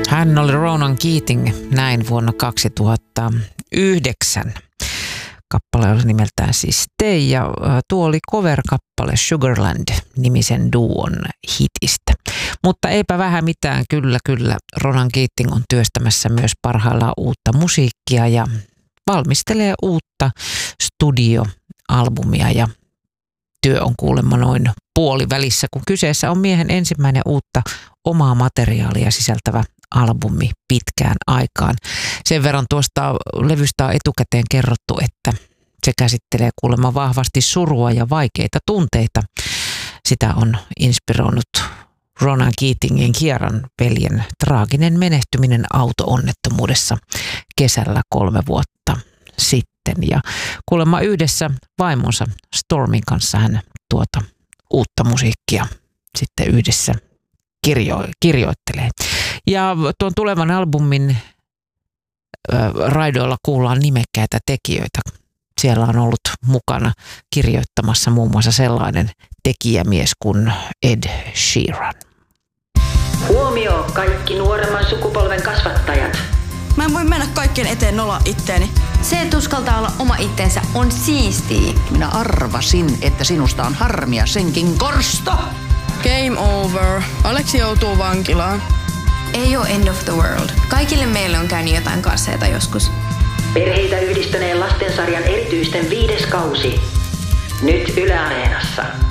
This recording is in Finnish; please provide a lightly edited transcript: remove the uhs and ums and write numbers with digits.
Hän oli Ronan Keating näin vuonna 2009. Kappale oli nimeltään siis Stay ja tuo oli cover-kappale Sugarland-nimisen duon hitistä. Mutta eipä vähän mitään, kyllä. Ronan Keating on työstämässä myös parhaillaan uutta musiikkia ja valmistelee uutta studioalbumia ja työ on kuulemma noin puolivälissä, kun kyseessä on miehen ensimmäinen uutta omaa materiaalia sisältävä albumi pitkään aikaan. Sen verran tuosta levystä on etukäteen kerrottu, että se käsittelee kuulemma vahvasti surua ja vaikeita tunteita. Sitä on inspiroinut Ronan Keatingin Kieran veljen traaginen menehtyminen auto-onnettomuudessa kesällä 3 vuotta sitten. Ja kuulemma yhdessä vaimonsa Stormin kanssa hän tuota uutta musiikkia sitten yhdessä kirjoittelee. Ja tuon tulevan albumin raidoilla kuullaan nimekkäitä tekijöitä. Siellä on ollut mukana kirjoittamassa muun muassa sellainen tekijämies kuin Ed Sheeran. Huomio kaikki nuoremman sukupolven kasvattajat. Mä en voi mennä kaikkien eteen nolla itteeni. Se, että uskaltaa olla oma itteensä, on siistiä. Minä arvasin, että sinusta on harmia senkin korsto. Game over. Aleksi joutuu vankilaan. Ei ole end of the world. Kaikille meille on käynyt jotain kasseita joskus. Perheitä yhdistäneen lastensarjan erityisten 5. kausi. Nyt Yle Areenassa.